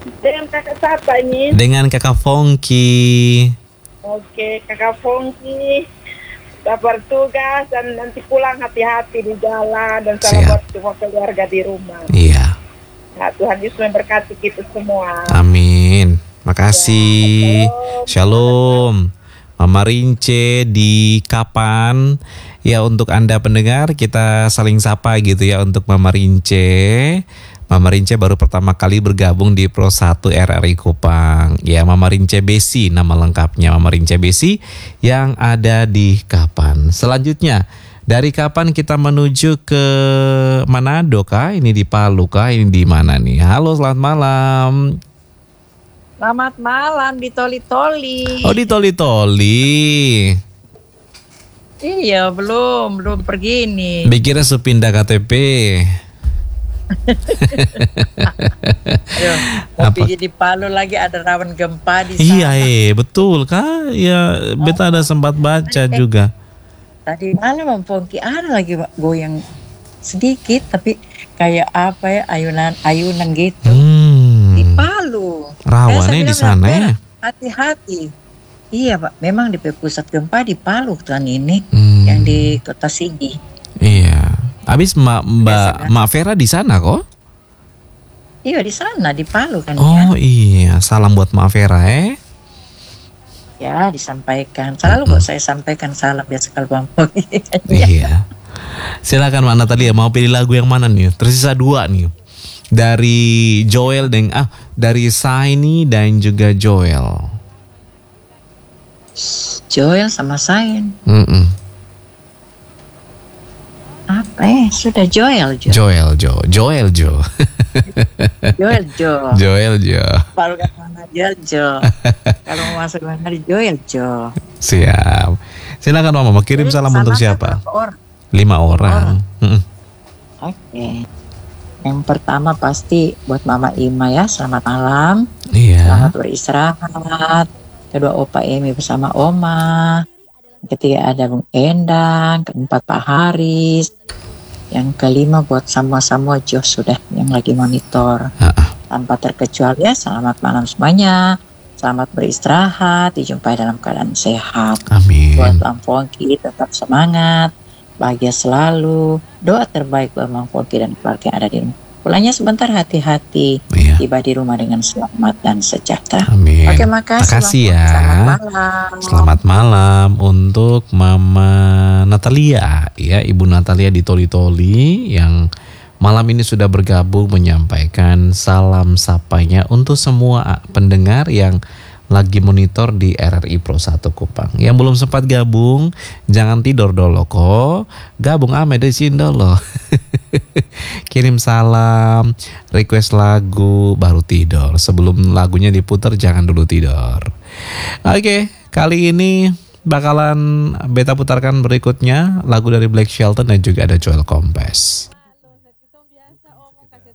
Dengan kakak siapa ini? Dengan kakak Fongki. Oke, kakak Fongki. Sabar tugas dan nanti pulang hati-hati di jalan dan salam Siap. buat semua keluarga di rumah. Iya. Nah, Tuhan Yesus memberkati kita semua. Amin. Makasih. Shalom. Mama Rince di Kapan. Ya, untuk Anda pendengar kita saling sapa gitu ya untuk Mama Rince. Mama Rince baru pertama kali bergabung di Pro 1 RRI Kupang. Ya, Mama Rince Besi nama lengkapnya, Mama Rince Besi yang ada di Kapan. Selanjutnya, dari Kapan kita menuju ke Manado kah? Ini di Palu kah? Ini di mana nih? Halo, selamat malam. Selamat malam di Toli-Toli. Oh, di Toli-Toli. Iya, belum pergi nih. Pikirnya sepindah KTP. Aduh, mau pergi di Palu lagi ada rawan gempa di sana. Iya, betul kah? Ya, beta ada sempat baca juga. Tadi malam Om Pongki ada lagi goyang sedikit, tapi kayak apa ya, ayunan gitu. Di Palu. Rawannya di sana ya. Hati-hati. Iya Pak, memang di pusat gempa di Palu kan ini, yang di Kota Sigi. Iya. Habis Mbak Vera di sana kok? Iya di sana di Palu kan. Oh iya, salam buat Mbak Vera Ya disampaikan. Selalu kok saya sampaikan salam biasa kalau Bang Pongki. Iya. Silakan Mbak Natalia, mau pilih lagu yang mana nih? Tersisa 2 nih. Dari Joel dan dari Saini dan juga Joel. Joel sama Sain. Apa ya? Sudah Joel Jo. Joel Jo. Baru kan mana Jo. Kalau mau masuk mana Joel Jo. Siap. Silakan Mama, kirim salam untuk siapa? 5 orang. Oke. Yang pertama pasti buat Mama Ima ya, selamat malam. Iya. Selamat beristirahat. Kedua Opa Emi bersama Oma. Ketiga ada Bung Endang, keempat Pak Haris, yang kelima buat semua Jos sudah yang lagi monitor. Tanpa terkecuali ya, selamat malam semuanya, selamat beristirahat, dijumpai dalam keadaan sehat. Amin. Buat Bang Pongki tetap semangat, bahagia selalu, doa terbaik buat Bang Pongki dan keluarga yang ada di rumah. Pulangnya sebentar, hati-hati, tiba di rumah dengan selamat dan sejahtera. Amin. Oke, makasih ya. Selamat malam. Selamat malam untuk Mama Natalia, ya Ibu Natalia di Toli-Toli yang malam ini sudah bergabung menyampaikan salam sapanya untuk semua pendengar yang lagi monitor di RRI Pro 1 Kupang. Yang belum sempat gabung, jangan tidur dulu kok. Gabung ame di sini dulu. Kirim salam, request lagu, baru tidur. Sebelum lagunya diputar, jangan dulu tidur. Oke, kali ini bakalan beta putarkan berikutnya lagu dari Black Shelton dan juga ada Joel Compass.